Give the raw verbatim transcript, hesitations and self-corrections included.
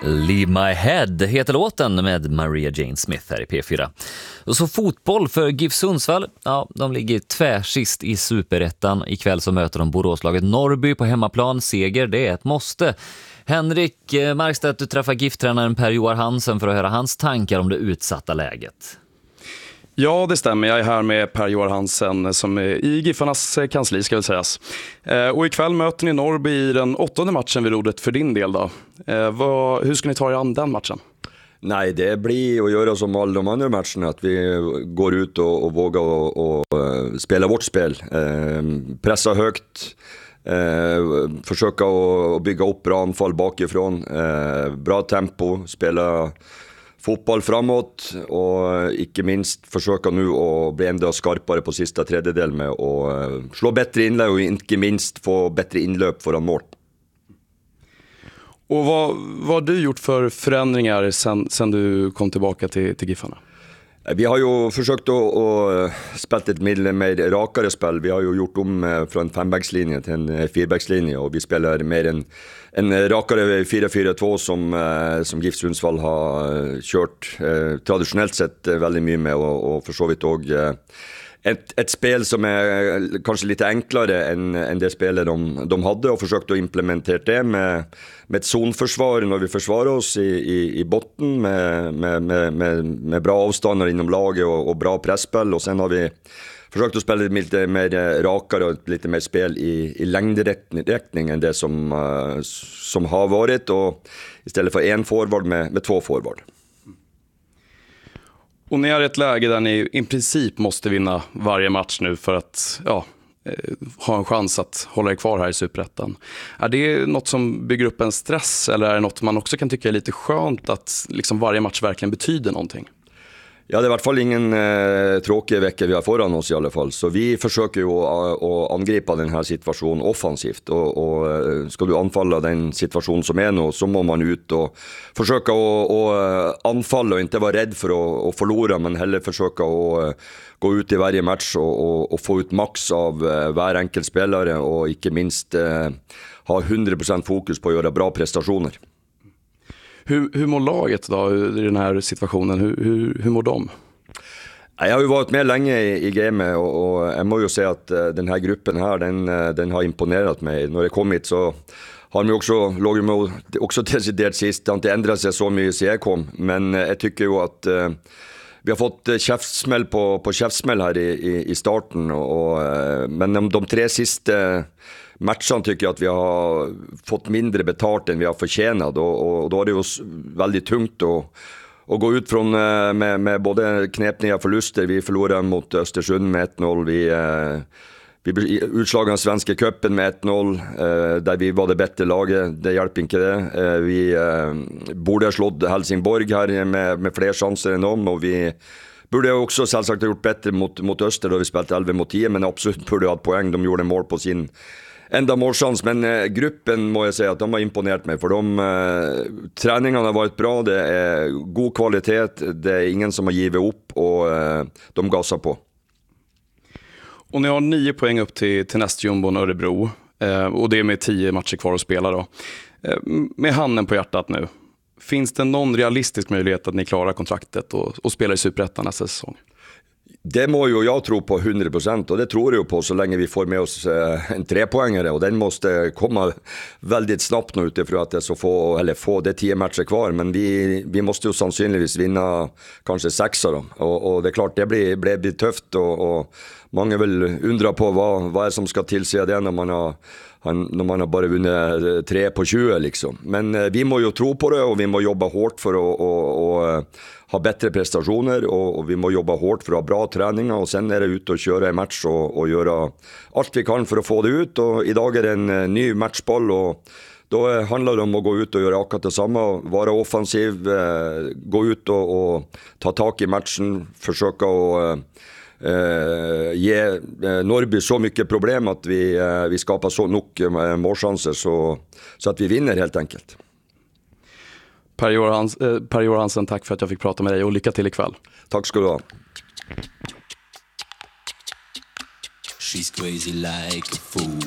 Leave My Head heter låten med Maria Jane Smith här i P fyra. Och så fotboll för GIF Sundsvall. Ja, de ligger tvärsist i Superettan. Ikväll så möter de Boråslaget Norrby på hemmaplan. Seger, det är ett måste. Henrik Markstedt, du träffar GIF-tränaren Per-Johan Hansen för att höra hans tankar om det utsatta läget. Ja, det stämmer. Jag är här med Per-Johan Hansen som är i GIFarnas kansli, ska väl sägas. Eh, och ikväll möter ni Norrby i den åttonde matchen vid rodret för din del då. Eh, vad, hur ska ni ta er an den matchen? Nej, det blir att göra som alla de andra matcherna, att vi går ut och, och vågar och, och uh, spela vårt spel. Eh, pressa högt, eh, försöka att bygga upp bra anfall bakifrån, eh, bra tempo, spela fotboll framåt och inte minst försöka nu att bli ända skarpare på sista tredjedel med att slå bättre inlägg och inte minst få bättre inlöp föran mål. Och vad, vad har du gjort för förändringar sen, sen du kom tillbaka till, till GIFarna? Vi har ju försökt att, att spela ett mer, mer rakare spel. Vi har ju gjort om från fembackslinje till en fyrbackslinje och vi spelar mer en, en rakare fyra fyra två som, som GIF Sundsvall har kört eh, traditionellt sett väldigt mycket med och, och för så vidt också ett, ett spel som är kanske lite enklare än, än det spelet de, de hade och försökt att implementera det med, med ett zonförsvar när vi försvarar oss i, i, i botten med, med, med, med, med bra avståndare inom laget och, och bra pressspel och sen har vi försökt att spela lite mer rakare och lite mer spel i, i längdriktning än det som, uh, som har varit och istället för en forward med, med två forward. Och ni är i ett läge där ni i princip måste vinna varje match nu för att ja, ha en chans att hålla er kvar här i Superettan. Är det något som bygger upp en stress eller är det något man också kan tycka är lite skönt att liksom varje match verkligen betyder någonting? Ja, det är i alla fall ingen eh, tråkig vecka vi har foran oss i alla fall. Så vi försöker ju att, att angripa den här situationen offensivt. Och, och ska du anfalla den situation som är nu så må man ut och försöka att, att anfalla och inte vara rädd för att, att förlora. Men heller försöka att gå ut i varje match och, och, och få ut max av hver enkelt spelare. Och inte minst eh, ha hundra procent fokus på att göra bra prestationer. Hur, hur mår laget då i den här situationen? Hur, hur, hur mår de? Jag har ju varit med länge i, i gamet och, och jag må ju säga att den här gruppen här, den, den har imponerat mig. När det kommit så har de också låg med också deciderat sist. Det har inte ändrat sig så mycket sedan jag kom. Men jag tycker ju att eh, vi har fått käftsmäll på, på käftsmäll här i, i, i starten. Och, och, men de, de tre sista matchen tycker jag att vi har fått mindre betalt än vi har förtjänat och, och då är det ju väldigt tungt att, att gå ut från med, med både knäpningar förluster. Vi förlorade mot Östersund med ett noll, vi, vi blev utslagna svenska cupen med ett noll där vi var det bättre laget, det hjälper inte det. Vi borde ha slått Helsingborg här med, med fler chanser än dem och vi borde också selvsagt ha gjort bättre mot, mot Öster då vi spelade elva mot tio, men absolut borde ha ett poäng. De gjorde mål på sin enda målchans, men eh, gruppen må jag säga att de har imponerat mig för de eh, träningarna har varit bra, det är god kvalitet, det är ingen som har givit upp och eh, de gasar på. Och ni har nio poäng upp till, till nästjumbon Örebro eh, och det är med tio matcher kvar att spela då. Eh, med handen på hjärtat nu, finns det någon realistisk möjlighet att ni klarar kontraktet och, och spelar i Superettan nästa säsong? Det må ju jag tro på hundra procent och det tror jag på så länge vi får med oss en trepoängare och den måste komma väldigt snabbt nu utifrån att det är så få, eller få det tio matcher kvar, men vi, vi måste ju sannolikt vinna kanske sexa då och, och det är klart det blir, blir, blir tufft och, och många vill undra på vad, vad är som ska tillse det när man har när man har bara vunnit tre på tjugo liksom. Men vi må ju tro på det och vi må jobba hårt för att och, och, ha bättre prestationer och, och vi må jobba hårt för att ha bra träningar och sen är det ut och köra en match och, och göra allt vi kan för att få det ut och idag är det en ny matchboll och då handlar det om att gå ut och göra akkurat detsamma, vara offensiv, gå ut och, och ta tag i matchen, försöka och Uh, ge uh, Norrby så mycket problem att vi, uh, vi skapar så nog uh, målchanser så, så att vi vinner helt enkelt. Per-Johan Hans, uh, Per-Johan Hansen, tack för att jag fick prata med dig och lycka till ikväll. Tack ska du ha. She's crazy like a fool.